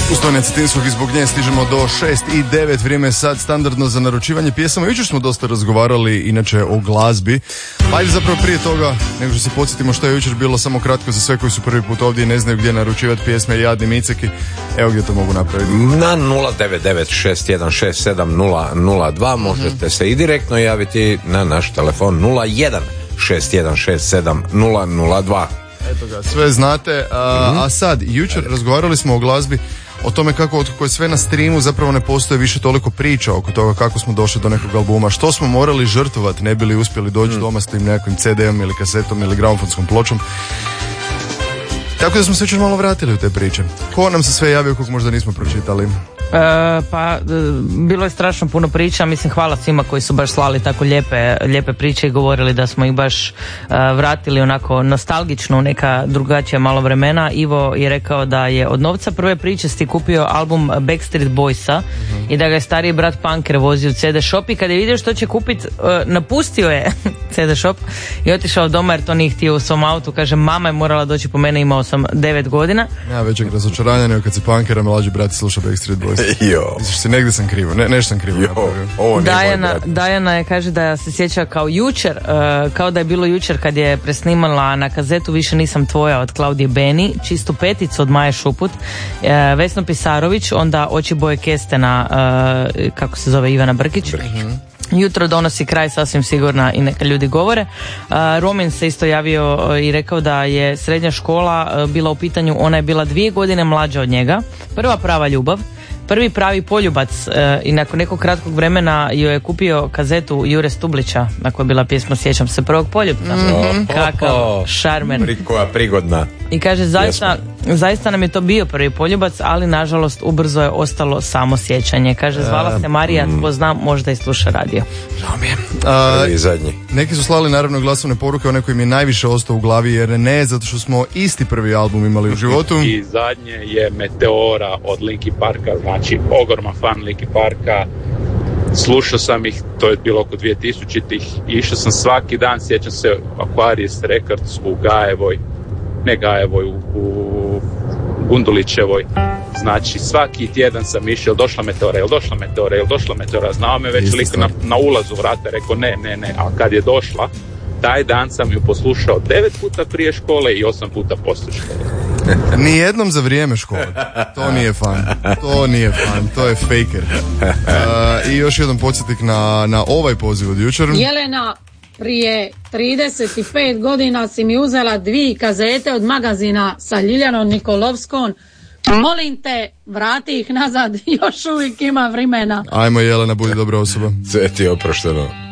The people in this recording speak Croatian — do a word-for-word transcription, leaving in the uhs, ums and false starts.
Uz Tonija Cetinskog i zbog nje stižemo do šest i devet, vrijeme je sad standardno za naručivanje pjesama. Jučer smo dosta razgovarali inače o glazbi. Ajde zapravo prije toga, nego što se podsjetimo što je jučer bilo, samo kratko za sve koji su prvi put ovdje i ne znaju gdje naručivati pjesme, jadni miceki. Evo gdje to mogu napraviti. Na nula devet devet šest jedan šest sedam nula nula dva možete mm. se i direktno javiti na naš telefon nula jedan šest jedan šest sedam nula nula dva. Eto ga, sve znate. A, mm-hmm. a sad, jučer Ajde. razgovarali smo o glazbi, o tome kako od koje sve na streamu zapravo ne postoje više toliko priča oko toga kako smo došli do nekog albuma, što smo morali žrtvovati ne bili uspjeli doći mm. doma s tim nekakvim ce de-om ili kasetom ili gramofonskom pločom. Tako da smo se jučer malo vratili u te priče. Ko nam se sve javio kog možda nismo pročitali? E, pa bilo je strašno puno priča, mislim hvala svima koji su baš slali tako lijepe, lijepe priče i govorili da smo ih baš uh, vratili onako nostalgično u neka drugačija malo vremena. Ivo je rekao da je od novca prve priče sti kupio album Backstreet Boysa mm-hmm. i da ga je stariji brat Punker vozio u ce de shop i kada je vidio što će kupiti uh, napustio je ce de shop i otišao doma jer to nije htio u svom autu. Kaže, mama je morala doći po mene, imao sam devet godina. Ja većeg razočaranja nego kad se Punkera mlađi brati sluša Backstreet Boys. Jo. Misliš se, negdje sam krivo, ne, nešto sam krivo jo. Dajana, Dajana je kaže da se sjeća kao jučer, uh, kao da je bilo jučer kad je presnimala na kazetu Više nisam tvoja od Klaudije Beni, Čistu peticu od Maje Šuput, uh, Vesno Pisarović, onda Oči boje Kestena, uh, kako se zove, Ivana Brkić. Brkić. Jutro donosi kraj, sasvim sigurno, i neka ljudi govore. Uh, Romin se isto javio uh, i rekao da je srednja škola uh, bila u pitanju, ona je bila dvije godine mlađa od njega, prva prava ljubav, prvi pravi poljubac uh, i nakon nekog kratkog vremena joj je kupio kazetu Jure Stublića, na kojoj je bila pjesma Sjećam se prvog poljubca. Mm-hmm. Kakav šarmer. Koja prigodna. I kaže, zaista, zaista nam je to bio prvi poljubac, ali nažalost ubrzo je ostalo samo sjećanje. Kaže, zvala se Marija, uh, tko znam, možda i sluša radio. Žao mi je. Uh, I zadnji. Neki su slali naravno glasovne poruke, onaj koji mi je najviše ostao u glavi, jer ne, zato što smo isti prvi album imali u životu. I zadnje je Meteora od Linkin Parka, znači ogroman fan Linkin Parka. Slušao sam ih, to je bilo oko dvije tisućitih, išao sam svaki dan, sjećam se Aquarius Records u Gajevoj, ne Gajevoj, u, u Gundulićevoj. Znači svaki tjedan sam išao, jel došla Meteora, jel došla Meteora, jel došla Meteora, znao me već lik na, na ulazu vrata, rekao ne, ne, ne, a kad je došla, taj dan sam ju poslušao devet puta prije škole i osam puta poslije škole. Nijednom za vrijeme škole. To nije fan. To nije fan. To je faker. Uh, I još jedan podsjetnik na, na ovaj poziv od jučer. Jelena, prije trideset pet godina si mi uzela dvije kazete od magazina sa Ljiljanom Nikolovskom. Molim te, vrati ih nazad. Još uvijek ima vremena. Ajmo, Jelena, budi dobra osoba. Sve ti je oprošteno.